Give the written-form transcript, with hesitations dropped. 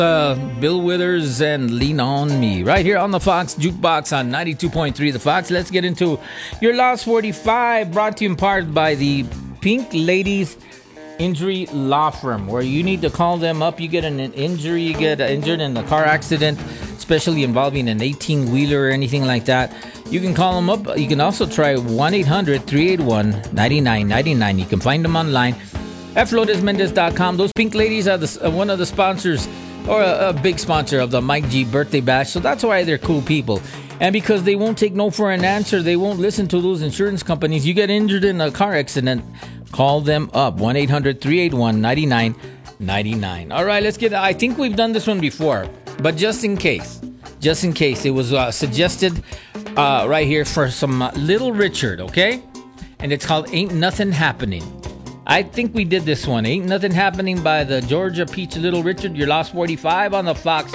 Bill Withers and Lean On Me right here on the Fox Jukebox on 92.3 The Fox. Let's get into your Lost 45, brought to you in part by the Pink Ladies Injury Law Firm, where you need to call them up. You get an injury, you get injured in a car accident, especially involving an 18-wheeler or anything like that. You can call them up. You can also try 1-800-381-9999. You can find them online at FlotesMendez.com. Those Pink Ladies are one of the sponsors, or a big sponsor of the Mike G birthday bash. So that's why they're cool people. And because they won't take no for an answer, they won't listen to those insurance companies. You get injured in a car accident, call them up. 1-800-381-9999. All right, let's get. I think we've done this one before, but just in case, it was suggested right here for some Little Richard, okay? And it's called Ain't Nothing Happening. I think we did this one. Ain't Nothing Happening by the Georgia Peach Little Richard. Your Lost 45 on the Fox